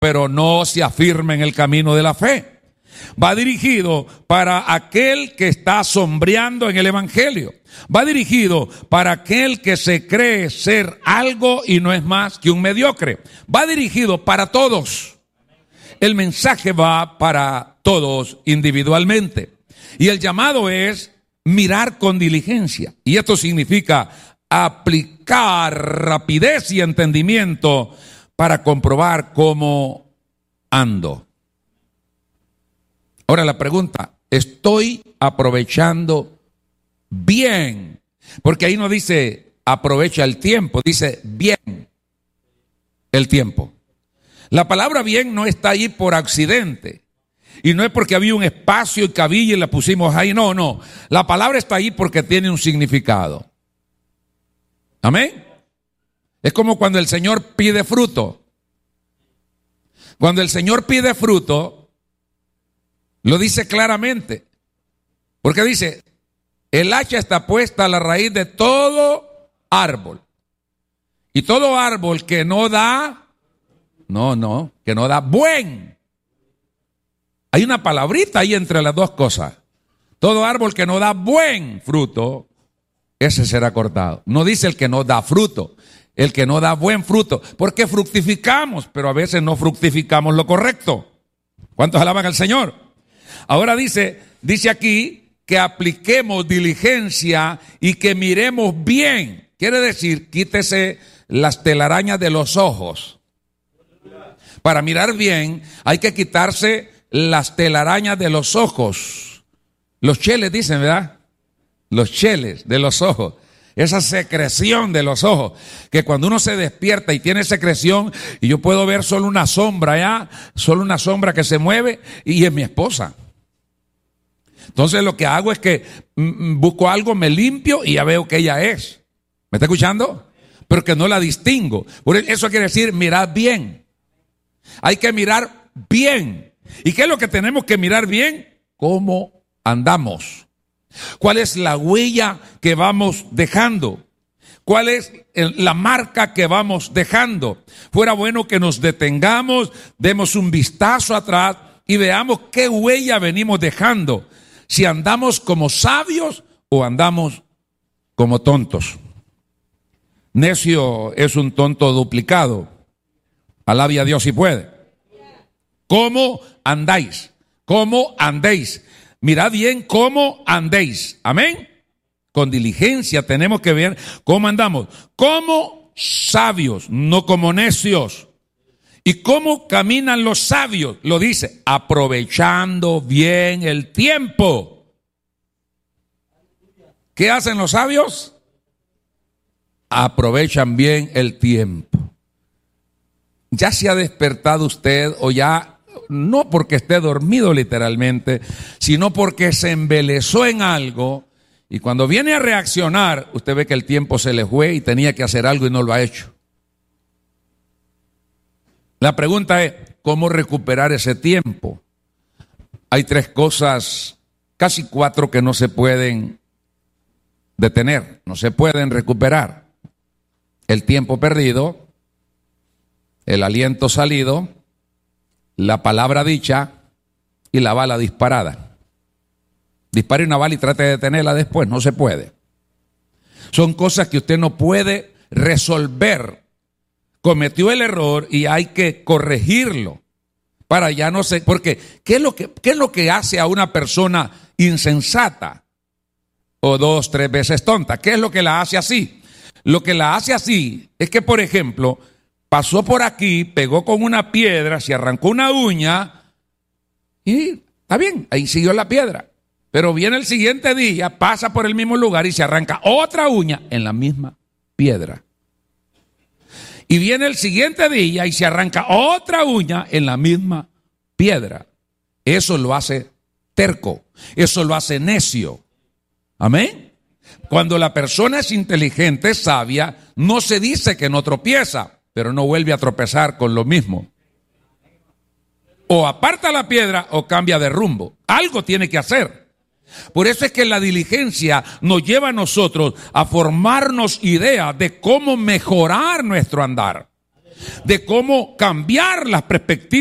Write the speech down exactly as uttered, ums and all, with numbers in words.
pero no se afirma en el camino de la fe. Va dirigido para aquel que está sombreando en el evangelio. Va dirigido para aquel que se cree ser algo y no es más que un mediocre. Va dirigido para todos. El mensaje va para todos individualmente. Y el llamado es mirar con diligencia. Y esto significa aplicar rapidez y entendimiento para comprobar cómo ando. Ahora la pregunta, ¿estoy aprovechando bien? Porque ahí no dice aprovecha el tiempo, dice bien el tiempo. La palabra bien no está ahí por accidente. Y no es porque había un espacio y cabilla y la pusimos ahí. No, no. La palabra está ahí porque tiene un significado. Amén. Es como cuando el Señor pide fruto. Cuando el Señor pide fruto, lo dice claramente. Porque dice, el hacha está puesta a la raíz de todo árbol. Y todo árbol que no da, no, no, que no da buen. Hay una palabrita ahí entre las dos cosas. Todo árbol que no da buen fruto, ese será cortado. No dice el que no da fruto, el que no da buen fruto. Porque fructificamos, pero a veces no fructificamos lo correcto. ¿Cuántos alaban al Señor? Ahora dice, dice aquí que apliquemos diligencia y que miremos bien. Quiere decir, quítese las telarañas de los ojos. Para mirar bien hay que quitarse las telarañas de los ojos. Los cheles dicen, ¿verdad? Los cheles de los ojos. Esa secreción de los ojos. Que cuando uno se despierta y tiene secreción, y yo puedo ver solo una sombra, ¿ya? Solo una sombra que se mueve, y es mi esposa. Entonces lo que hago es que mm, busco algo, me limpio y ya veo que ella es. ¿Me está escuchando? Pero que no la distingo. Por eso quiere decir mirar bien. Hay que mirar bien. ¿Y qué es lo que tenemos que mirar bien? ¿Cómo andamos? ¿Cuál es la huella que vamos dejando? ¿Cuál es la marca que vamos dejando? Fuera bueno que nos detengamos, demos un vistazo atrás y veamos qué huella venimos dejando. Si andamos como sabios o andamos como tontos. Necio es un tonto duplicado. Alabe a Dios si puede. ¿Cómo andáis? ¿Cómo andéis? Mirad bien cómo andéis. Amén. Con diligencia tenemos que ver cómo andamos. Como sabios, no como necios. ¿Y cómo caminan los sabios? Lo dice, aprovechando bien el tiempo. ¿Qué hacen los sabios? Aprovechan bien el tiempo. ¿Ya se ha despertado usted o ya, no porque esté dormido literalmente, sino porque se embelezó en algo y cuando viene a reaccionar, usted ve que el tiempo se le fue y tenía que hacer algo y no lo ha hecho? La pregunta es, ¿cómo recuperar ese tiempo? Hay tres cosas, casi cuatro, que no se pueden detener, no se pueden recuperar. El tiempo perdido, el aliento salido, la palabra dicha y la bala disparada. Dispare una bala y trate de detenerla después, no se puede. Son cosas que usted no puede resolver. Cometió el error y hay que corregirlo para ya no sé, porque ¿qué es lo que, qué es lo que hace a una persona insensata o dos, tres veces tonta? ¿Qué es lo que la hace así? Lo que la hace así es que, por ejemplo, pasó por aquí, pegó con una piedra, se arrancó una uña y está bien, ahí siguió la piedra. Pero viene el siguiente día, pasa por el mismo lugar y se arranca otra uña en la misma piedra. Y viene el siguiente día y se arranca otra uña en la misma piedra. Eso lo hace terco, eso lo hace necio. Amén. Cuando la persona es inteligente, sabia, no se dice que no tropieza, pero no vuelve a tropezar con lo mismo. O aparta la piedra o cambia de rumbo. Algo tiene que hacer. Por eso es que la diligencia nos lleva a nosotros a formarnos ideas de cómo mejorar nuestro andar. de cómo cambiar las perspectivas